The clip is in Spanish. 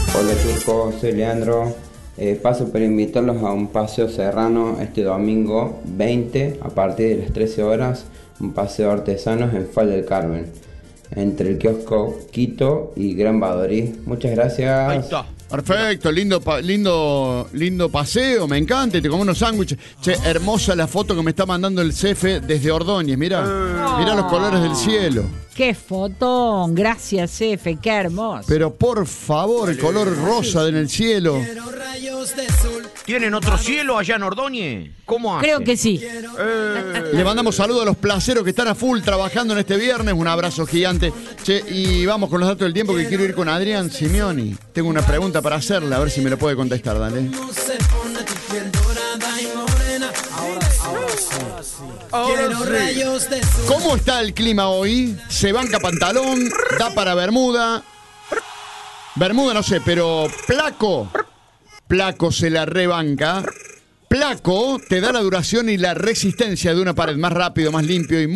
Hola Turco, soy Leandro. Paso para invitarlos a un paseo serrano este domingo 20 a partir de las 13 horas, un paseo de artesanos en Fall del Carmen, entre el kiosco Quito y Gran Badorí. Muchas Ahí gracias. está. Perfecto, lindo paseo, me encanta. Y te como unos sándwiches. Che, hermosa la foto que me está mandando el CF desde Ordóñez. Mirá los colores del cielo. ¡Qué fotón! Gracias, Efe, qué hermoso. Pero por favor, el color rosa en el cielo. ¿Tienen otro cielo allá en Ordóñez? ¿Cómo hacen? Creo que sí. Le mandamos saludos a los placeros que están a full trabajando en este viernes. Un abrazo gigante. Che, y vamos con los datos del tiempo que quiero ir con Adrián Simeoni. Tengo una pregunta para hacerle, a ver si me lo puede contestar, dale. ¿Cómo está el clima hoy? ¿Se banca pantalón? ¿Da para bermuda? Bermuda no sé, pero Placo se la rebanca. Placo te da la duración y la resistencia de una pared más rápido, más limpio y